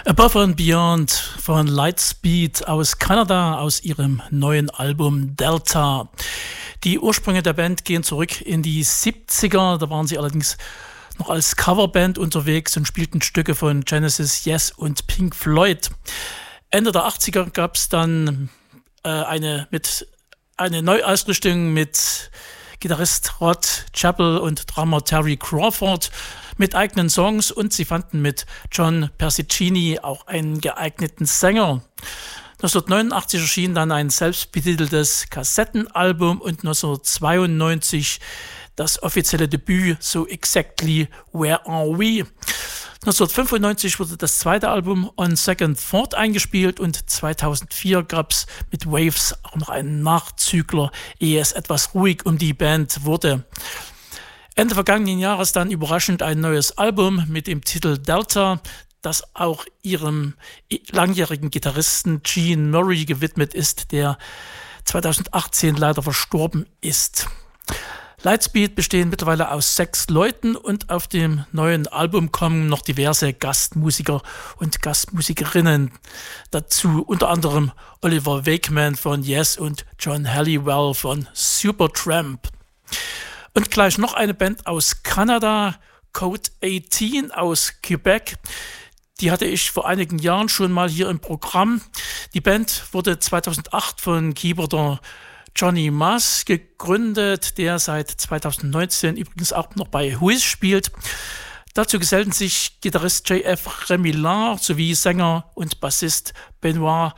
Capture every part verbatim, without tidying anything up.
Above and Beyond von Lightspeed aus Kanada, aus ihrem neuen Album Delta. Die Ursprünge der Band gehen zurück in die siebziger, da waren sie allerdings noch als Coverband unterwegs und spielten Stücke von Genesis, Yes und Pink Floyd. Ende der achtziger gab es dann äh, eine, mit, eine Neuausrichtung mit Gitarrist Rod Chappell und Drummer Terry Crawford mit eigenen Songs, und sie fanden mit John Persicini auch einen geeigneten Sänger. neunzehnhundertneunundachtzig erschien dann ein selbstbetiteltes Kassettenalbum und neunzehnhundertzweiundneunzig das offizielle Debüt So Exactly Where Are We? neunzehnhundertfünfundneunzig wurde das zweite Album On Second Thought eingespielt und zweitausendvier gab es mit Waves auch noch einen Nachzügler, ehe es etwas ruhig um die Band wurde. Ende vergangenen Jahres dann überraschend ein neues Album mit dem Titel Delta, das auch ihrem langjährigen Gitarristen Gene Murray gewidmet ist, der zweitausendachtzehn leider verstorben ist. Lightspeed bestehen mittlerweile aus sechs Leuten und auf dem neuen Album kommen noch diverse Gastmusiker und Gastmusikerinnen dazu, unter anderem Oliver Wakeman von Yes und John Halliwell von Supertramp. Und gleich noch eine Band aus Kanada, Code achtzehn aus Quebec. Die hatte ich vor einigen Jahren schon mal hier im Programm. Die Band wurde zweitausendacht von Keyboarder Johnny Mas gegründet, der seit zweitausendneunzehn übrigens auch noch bei Whois spielt. Dazu gesellten sich Gitarrist J F Remillard sowie Sänger und Bassist Benoit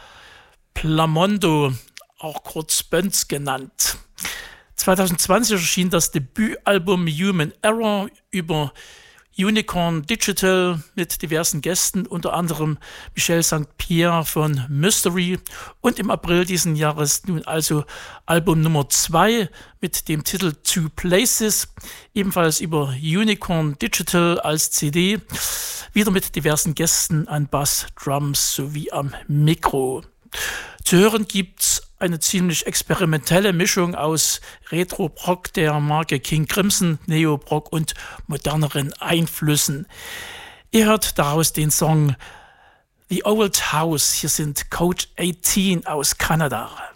Plamondo, auch kurz Böns genannt. zweitausendzwanzig erschien das Debütalbum Human Error über Unicorn Digital mit diversen Gästen, unter anderem Michel Sankt Pierre von Mystery, und im April diesen Jahres nun also Album Nummer zwei mit dem Titel Two Places, ebenfalls über Unicorn Digital als C D, wieder mit diversen Gästen an Bass, Drums sowie am Mikro. Zu hören gibt's eine ziemlich experimentelle Mischung aus Retro-Prog der Marke King Crimson, Neo-Prog und moderneren Einflüssen. Ihr hört daraus den Song The Old House. Hier sind Code achtzehn aus Kanada.